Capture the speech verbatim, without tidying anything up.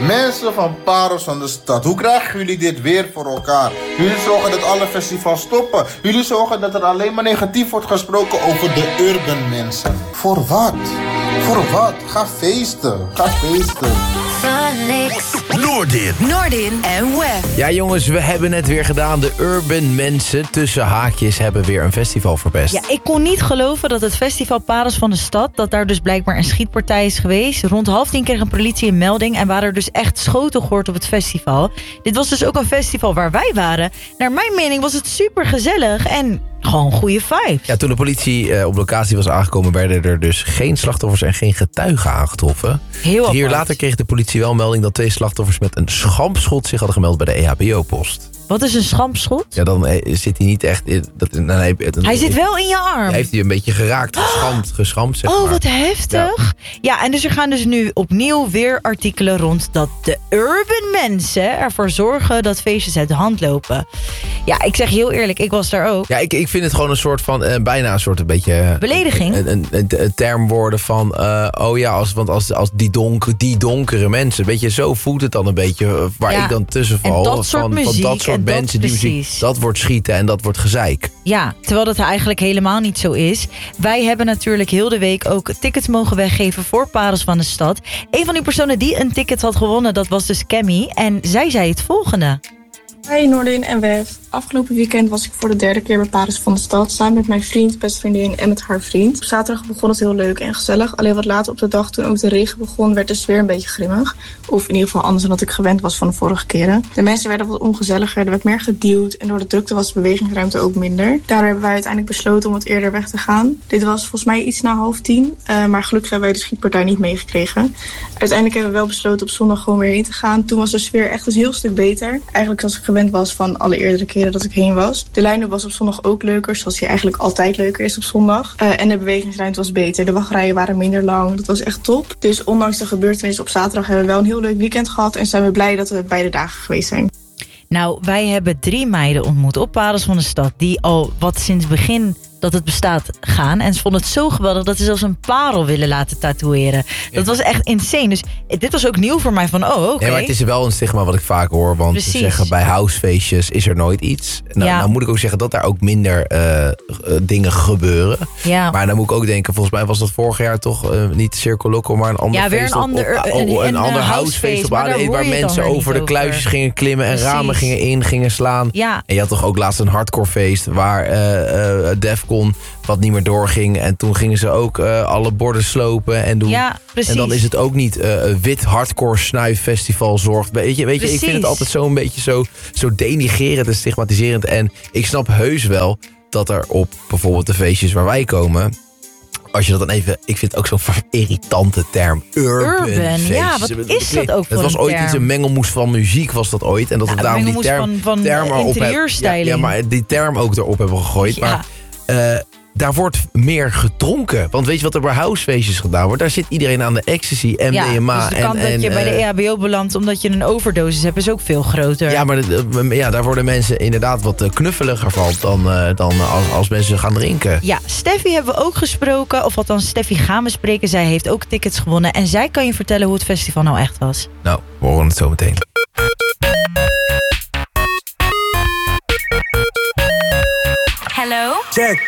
Mensen van Parels van de Stad, hoe krijgen jullie dit weer voor elkaar? Jullie zorgen dat alle festivals stoppen. Jullie zorgen dat er alleen maar negatief wordt gesproken over de urban mensen. Voor wat? Voor wat? Ga feesten. Ga feesten. Noordin. Noordin en Wef. Ja jongens, we hebben het weer gedaan. De urban mensen tussen haakjes hebben weer een festival verpest. Ja, ik kon niet geloven dat het festival Parels van de Stad, dat daar dus blijkbaar een schietpartij is geweest. Rond half tien kreeg een politie een melding en waren er dus echt schoten gehoord op het festival. Dit was dus ook een festival waar wij waren. Naar mijn mening was het super gezellig en gewoon goede vibes. Ja, toen de politie uh, op locatie was aangekomen, werden er dus geen slachtoffers en geen getuigen aangetroffen. Heel Hier apart. later kreeg de politie wel melding dat twee slachtoffers met een schampschot zich hadden gemeld bij de E H B O-post. Wat is een schampschot? Ja, dan eh, zit hij niet echt in... Dat, dan, hij, dan, Hij zit wel in je arm. Hij heeft hij een beetje geraakt, geschampt, geschampt zeg Oh, maar. wat heftig. Ja. ja, en dus er gaan dus nu opnieuw weer artikelen rond dat de urban mensen ervoor zorgen dat feestjes uit de hand lopen. Ja, ik zeg je heel eerlijk, ik was daar ook. Ja, ik, ik vind het gewoon een soort van, uh, bijna een soort een beetje... Belediging? Een, een, een, een term worden van, uh, oh ja, als, want als, als die, donker, die donkere mensen, weet je, zo voelt het dan een beetje, uh, waar Ja, ik dan tussen val. en dat soort van, muziek, van dat soort en dat mensen die muziek, precies. dat wordt schieten en dat wordt gezeik. Ja, terwijl dat eigenlijk helemaal niet zo is. Wij hebben natuurlijk heel de week ook tickets mogen weggeven voor Parels van de Stad. Een van die personen die een ticket had gewonnen, dat was dus Cammy. En zij zei het volgende. Hi Noordin en Wef. Afgelopen weekend was ik voor de derde keer bij Parels van de Stad. Samen met mijn vriend, beste vriendin en met haar vriend. Op zaterdag begon het heel leuk en gezellig. Alleen wat later op de dag, toen ook de regen begon, werd de sfeer een beetje grimmig. Of in ieder geval anders dan dat ik gewend was van de vorige keren. De mensen werden wat ongezelliger, er werd meer geduwd. En door de drukte was de bewegingsruimte ook minder. Daardoor hebben wij uiteindelijk besloten om wat eerder weg te gaan. Dit was volgens mij iets na half tien. Uh, maar gelukkig hebben wij de schietpartij niet meegekregen. Uiteindelijk hebben we wel besloten op zondag gewoon weer heen te gaan. Toen was de sfeer echt een heel stuk beter. Eigenlijk zoals ik gewend was van alle eerdere keren dat ik heen was. De line-up was op zondag ook leuker, zoals die eigenlijk altijd leuker is op zondag. Uh, en de bewegingsruimte was beter. De wachtrijen waren minder lang. Dat was echt top. Dus ondanks de gebeurtenis op zaterdag hebben we wel een heel leuk weekend gehad. En zijn we blij dat we beide dagen geweest zijn. Nou, wij hebben drie meiden ontmoet op Parels van de Stad, die al wat sinds begin dat het bestaat gaan. En ze vonden het zo geweldig dat ze zelfs een parel willen laten tatoeëren. Dat was echt insane. Dus dit was ook nieuw voor mij van, oh, oké. Okay. Ja, maar het is wel een stigma wat ik vaak hoor. Want Precies. ze zeggen bij housefeestjes is er nooit iets. Nou, Ja. nou moet ik ook zeggen dat daar ook minder uh, uh, dingen gebeuren. Ja. Maar dan moet ik ook denken, volgens mij was dat vorig jaar toch uh, niet Circo Loco, maar een ander Ja, weer feest een op, ander- op, op, een- een, een, ander uh, housefeest op maar A daar D E, hoor waar je het mensen dan weer over de niet kluisjes over. gingen klimmen en Precies. ramen gingen in, gingen slaan. Ja. En je had toch ook laatst een hardcore feest waar uh, uh, Defcon wat niet meer doorging. En toen gingen ze ook uh, alle borden slopen en doen. Ja, precies. En dan is het ook niet uh, wit hardcore snuiffestival zorgt. Weet je, weet je ik vind het altijd zo een beetje zo, zo denigrerend en stigmatiserend. En ik snap heus wel dat er op bijvoorbeeld de feestjes waar wij komen, als je dat dan even, ik vind het ook zo'n irritante term. Urban, Urban, feest. ja, wat is dat ook voor Het was een ooit term? iets, een mengelmoes van muziek was dat ooit. En dat Ja, we daarom die mengelmoes term, van- van term erop hebben. Ja, interieurstyling. ja, maar die term ook erop hebben gegooid. Ja. Maar uh, daar wordt meer gedronken. Want weet je wat er bij housefeestjes gedaan wordt? Daar zit iedereen aan de ecstasy, M D M A. Ja, dus de kans en, dat je en, bij de uh, E H B O belandt omdat je een overdosis hebt is ook veel groter. Ja, maar de, de- ja, daar worden mensen inderdaad wat uh, knuffeliger van dan, uh, dan als, als mensen gaan drinken. Ja, Steffi hebben we ook gesproken. Of althans, Steffi gaan we spreken. Zij heeft ook tickets gewonnen. En zij kan je vertellen hoe het festival nou echt was. Nou, we horen het zo meteen. Hello? Check.